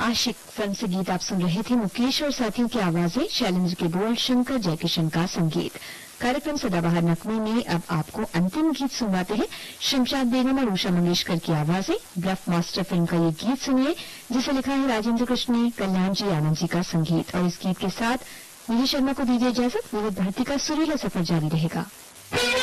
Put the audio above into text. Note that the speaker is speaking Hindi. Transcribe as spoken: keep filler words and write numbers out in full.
आशिक फिल्म से गीत आप सुन रहे थे। मुकेश और साथियों की आवाजें, शैलेंद्र के बोल, शंकर जयकिशन का संगीत। कार्यक्रम सदाबहार नगमे में अब आपको अंतिम गीत सुनवाते हैं। शमशाद बेगम और उषा मंगेशकर की आवाजें। ब्लफ मास्टर फिल्म का ये गीत सुनिए, जिसे लिखा है राजेंद्र कृष्ण ने, कल्याण जी आनंद जी का संगीत। और इस गीत के साथ निधि शर्मा को दीजिए इजाजत। विविध भारती का सुरीला सफर जारी रहेगा।